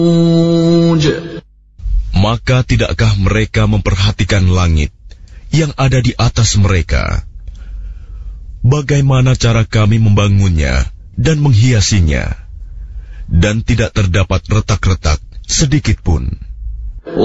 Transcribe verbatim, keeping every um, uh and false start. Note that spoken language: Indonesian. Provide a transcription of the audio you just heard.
Maka tidakkah mereka memperhatikan langit yang ada di atas mereka? Bagaimana cara kami membangunnya dan menghiasinya, dan tidak terdapat retak-retak sedikit pun.